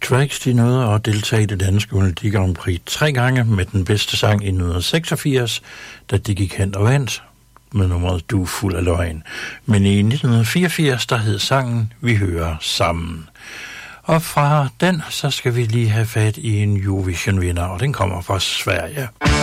Tracks, de nåede at deltage i det danske Melodi Grand Prix 3 gange med den bedste sang i 1986, da de gik hen og vandt med nummeret Du er fuld af løgn. Men i 1984, der hed sangen Vi hører sammen. Og fra den, så skal vi lige have fat i en Eurovision-vinder, og den kommer fra Sverige.